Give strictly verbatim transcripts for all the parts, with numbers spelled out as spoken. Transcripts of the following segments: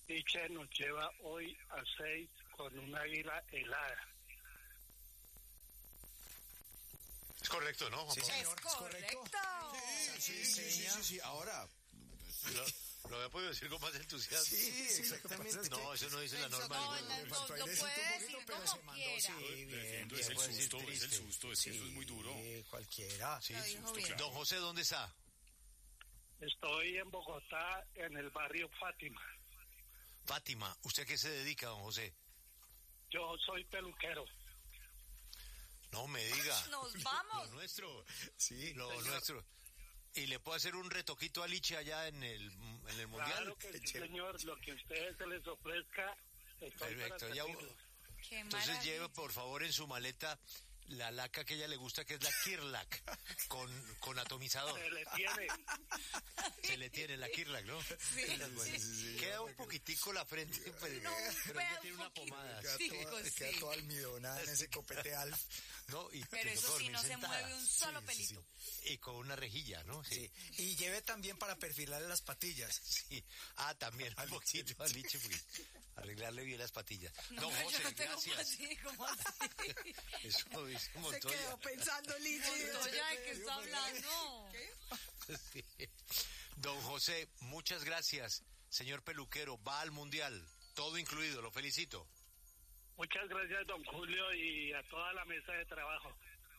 Liche nos lleva hoy a seis con un águila helada. Es correcto, ¿no? Sí, señor, es correcto. Sí, sí, sí, sí, sí, sí. Ahora, Lo, lo había podido decir con más entusiasmo. sí, exactamente. No, eso no dice la Eso norma. no, ninguna. no, Le faltó ahí lo decir puede un decir poquito, pero como se mandó, quiera. sí, bien, Defiendo, bien, es el puede decir susto, es el triste. susto, es que eso es muy duro. Sí, cualquiera. Sí, Lo dijo bien. Don José, ¿dónde está? Estoy en Bogotá, en el barrio Fátima. Fátima, ¿usted a qué se dedica, don José? Yo soy peluquero. No me diga. Nos Lo vamos. nuestro. Sí, Lo señor. nuestro. ¿Y le puedo hacer un retoquito a Liche allá en el, en el Mundial? Claro que sí, señor. Lo que a ustedes se les ofrezca, estoy Perfecto. para Ya, servirlos. Qué entonces maravilla. lleve por favor en su maleta la laca que a ella le gusta, que es la Kirlac, con, con atomizador. Se le tiene. Se le tiene la Kirlac, ¿no? Sí, Bueno, sí, queda un poquitico la frente, pues, No, pero vea ella un tiene una poquito. pomada. Queda, Sí, toda, sí. queda toda almidonada en ese copete Alf. ¿No? Y Pero le eso toca sí, dormir no se sentada. mueve un solo Sí, sí, pelito. Y con una rejilla, ¿no? Sí. Y lleve también para perfilarle las patillas. Sí. Ah, también un Al poquito Liche. al Liche, porque arreglarle bien las patillas. No, Don pero José, yo no tengo gracias. patillas, ¿cómo así? Eso dice Montoya. pensando, Montoya, ¿de qué está hablando? Sí. Don José, muchas gracias. Señor peluquero, va al Mundial. Todo incluido, lo felicito. Muchas gracias, don Julio, y a toda la mesa de trabajo.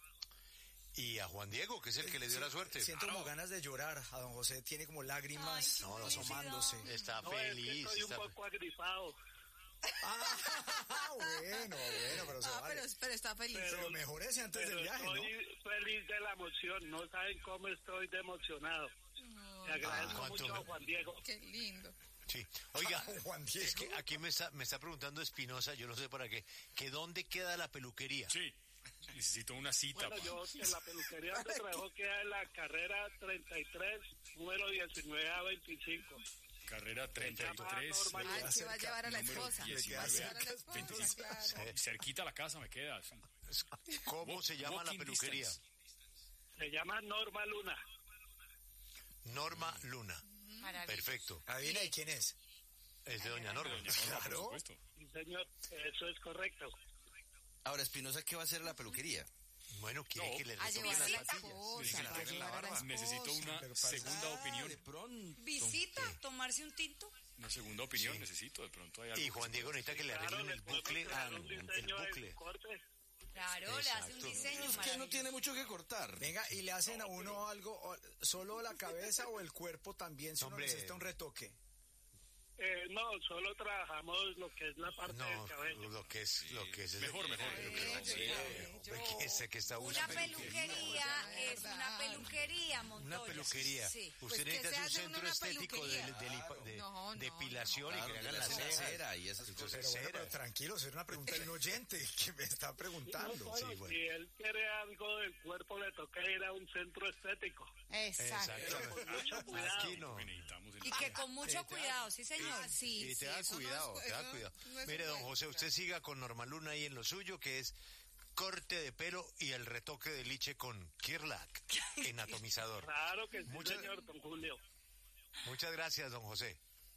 Y a Juan Diego, que es el que le dio la suerte. Siento como ganas de llorar. A don José tiene como lágrimas Ay, no, qué asomándose. felicidad. Está No, es que feliz. estoy un está- poco agripado, Ah, bueno, bueno, pero se Ah, vale. pero, pero está feliz. Pero mejorece antes pero del viaje, ¿no? estoy feliz de la emoción. No saben cómo estoy de emocionado. Le agradezco Ah, ¿cuánto mucho a me- Juan Diego. Qué lindo. Sí. Oiga, Juan Diego. es que aquí me está, me está preguntando Espinosa, yo no sé para qué, que dónde queda la peluquería. Sí, necesito una cita. Bueno, pa. yo en la peluquería donde trabajo queda en la carrera treinta y tres, número diecinueve a veinticinco. Carrera treinta y tres. Normal. Ah, queda sí va a cerca, llevar a la número esposa. diecinueve. Va a llevar a la esposa, veinticinco. claro. Cerquita a la casa me queda. sí. ¿Cómo Walk- se llama la walking peluquería? distance. Se llama Norma Luna. Norma Luna. Maravilla. Perfecto. Adivina de quién es. Es de doña Norma. Doña Norma, por Claro. supuesto. Sí, señor, eso es correcto. Ahora, Espinosa, ¿qué va a hacer la peluquería? Bueno, quiere No. que le A retoquen llevar a las la patillas. esposa. Necesito, Va a llevar a la esposa. necesito una Pero pasa- segunda Ah, opinión. de pronto. Visita, tomarse un tinto. Una segunda opinión Sí. necesito. De pronto hay algo. Y que Juan se Diego puede necesita que le Claro, arreglen le el podemos bucle. crear Ah, un el diseño de bucle. corte. Claro, le hace un Exacto. diseño Es que no maravilloso. tiene mucho que cortar. Venga, y le hacen a uno algo, o- solo la cabeza o el cuerpo también, si uno Hombre. necesita un retoque. Eh, no, solo trabajamos lo que es la parte No, del cabello. lo que es, lo que es. Mejor, mejor. Eh, Sí. Hombre, que sé que está Una buscando. peluquería es una peluquería, Montoya. Una peluquería. Sí. Usted Pues, ¿qué necesita se un hace centro en una estético de, peluquería? de, lipa- de- No, no, depilación y Claro, que le que hagan le la hacen la ceja. cera y esas Entonces, cosas. Pero bueno, cera. pero tranquilo, es una pregunta de un oyente que me está preguntando. No, sí, solo, bueno. Si él quiere algo del cuerpo, le toca ir a un centro estético. Exacto. Exacto. Con mucho cuidado. Aquí no. Que necesitamos el- Y que con mucho Eh, te da- cuidado, sí, señor. Sí, Y te sí, da eso no cuidado, es- te da eso cuidado. no es Mire, un don juego, José, usted claro. siga con Norma Luna ahí en lo suyo, que es corte de pelo y el retoque de Liche con Kirlac en atomizador. Claro que sí, Muchas- señor don Julio. Muchas gracias, don José.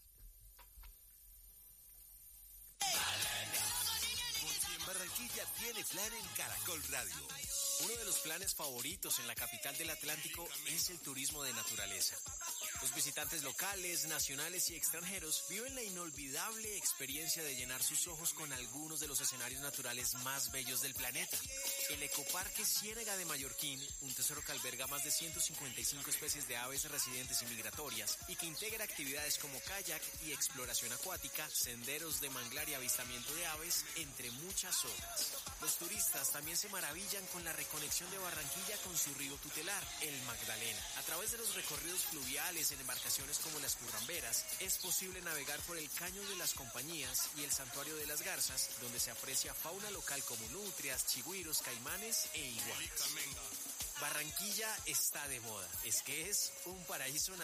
Barranquilla tiene plan en Caracol Radio. Uno de los planes favoritos en la capital del Atlántico es el turismo de naturaleza. Los visitantes locales, nacionales y extranjeros viven la inolvidable experiencia de llenar sus ojos con algunos de los escenarios naturales más bellos del planeta. El Ecoparque Ciénaga de Mallorquín, un tesoro que alberga más de ciento cincuenta y cinco especies de aves residentes y migratorias y que integra actividades como kayak y exploración acuática, senderos de manglar y avistamiento de aves, entre muchas otras. Los turistas también se maravillan con la reconexión de Barranquilla con su río tutelar, el Magdalena. A través de los recorridos fluviales en embarcaciones como las Curramberas, es posible navegar por el Caño de las Compañías y el Santuario de las Garzas, donde se aprecia fauna local como nutrias, chigüiros, caimanes e iguanas. Barranquilla está de moda. Es que es un paraíso natural.